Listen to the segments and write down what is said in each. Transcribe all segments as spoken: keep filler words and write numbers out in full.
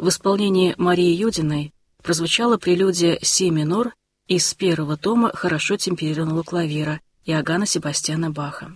В исполнении Марии Юдиной прозвучала прелюдия си минор из первого тома хорошо темперированного клавира Иоганна Себастьяна Баха.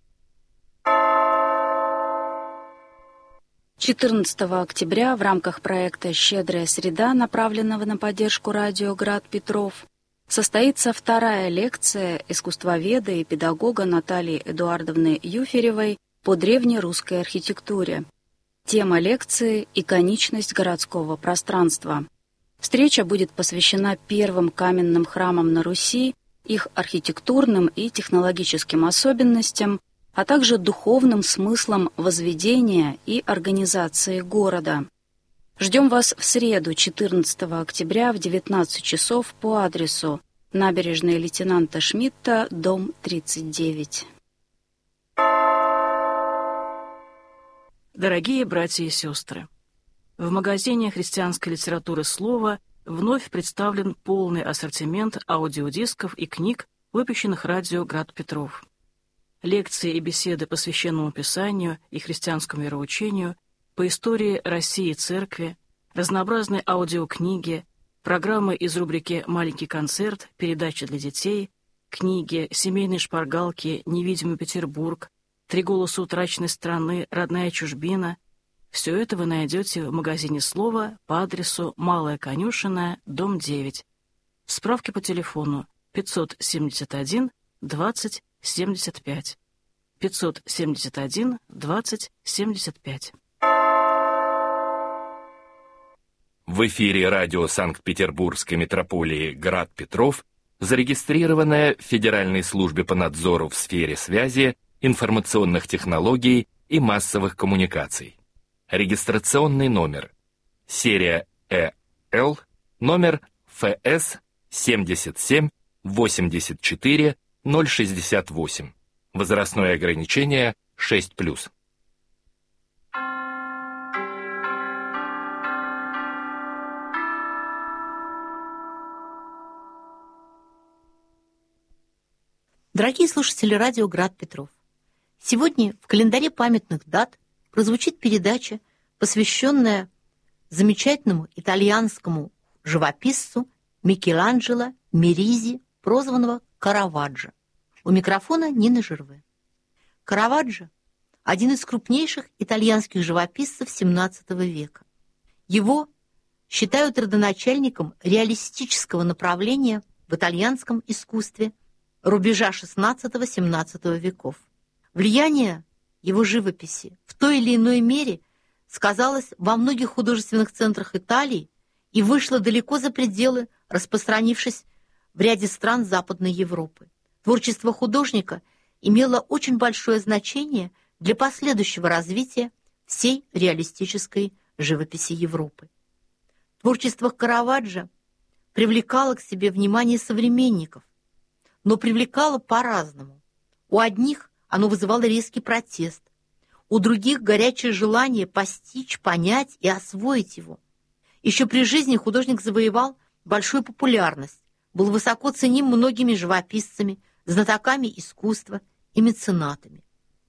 четырнадцатого октября в рамках проекта «Щедрая среда», направленного на поддержку радио «Град Петров», состоится вторая лекция искусствоведа и педагога Натальи Эдуардовны Юферевой по древнерусской архитектуре. Тема лекции – «Иконичность городского пространства». Встреча будет посвящена первым каменным храмам на Руси, их архитектурным и технологическим особенностям, а также духовным смыслом возведения и организации города. Ждем вас в среду, четырнадцатого октября в девятнадцать часов по адресу набережная лейтенанта Шмидта, дом тридцать девять. Дорогие братья и сестры, в магазине христианской литературы «Слово» вновь представлен полный ассортимент аудиодисков и книг, выпущенных радио «Град Петров». Лекции и беседы по Священному Писанию и христианскому вероучению, по истории России и Церкви, разнообразные аудиокниги, программы из рубрики «Маленький концерт», передачи для детей, книги, семейные шпаргалки, «Невидимый Петербург», «Три голоса утраченной страны», «Родная чужбина». Все это вы найдете в магазине «Слово» по адресу Малая Конюшенная, дом девять. Справки по телефону пятьсот семьдесят один двадцать семьдесят пять. пятьсот семьдесят один двадцать семьдесят пять. В эфире радио Санкт-Петербургской метрополии «Град Петров», зарегистрированное в Федеральной службе по надзору в сфере связи, информационных технологий и массовых коммуникаций. Регистрационный номер. Серия Э Л, номер Ф С семьдесят семь восемьдесят четыре ноль шестьдесят восемь. Возрастное ограничение шесть плюс. Дорогие слушатели радио «Град Петров», сегодня в календаре памятных дат прозвучит передача, посвященная замечательному итальянскому живописцу Микеланджело Меризи, прозванного Караваджо. У микрофона Нина Жерве. Караваджо – один из крупнейших итальянских живописцев семнадцатого века. Его считают родоначальником реалистического направления в итальянском искусстве рубежа шестнадцатого-семнадцатого веков. Влияние его живописи в той или иной мере сказалось во многих художественных центрах Италии и вышло далеко за пределы, распространившись в ряде стран Западной Европы. Творчество художника имело очень большое значение для последующего развития всей реалистической живописи Европы. Творчество Караваджо привлекало к себе внимание современников, но привлекало по-разному. У одних оно вызывало резкий протест, у других горячее желание постичь, понять и освоить его. Еще при жизни художник завоевал большую популярность, был высоко ценим многими живописцами, знатоками искусства и меценатами.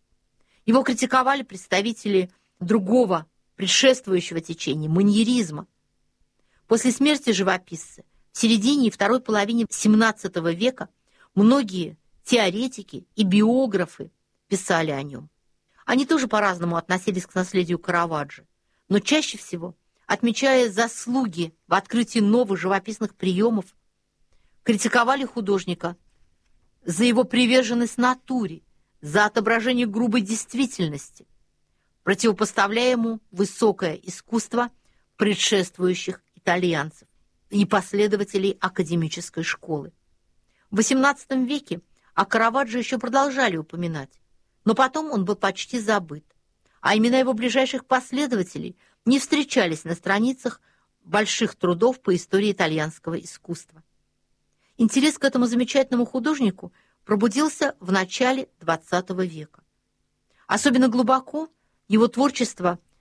Его критиковали представители другого, предшествующего течения, маньеризма. После смерти живописца в середине и второй половине семнадцатого века многие теоретики и биографы писали о нем. Они тоже по-разному относились к наследию Караваджо, но чаще всего, отмечая заслуги в открытии новых живописных приемов, критиковали художника за его приверженность натуре, за отображение грубой действительности, противопоставляя ему высокое искусство предшествующих итальянцев и последователей академической школы. В восемнадцатом веке о Караваджо еще продолжали упоминать, но потом он был почти забыт, а имена его ближайших последователей не встречались на страницах больших трудов по истории итальянского искусства. Интерес к этому замечательному художнику пробудился в начале двадцатого века. Особенно глубоко его творчество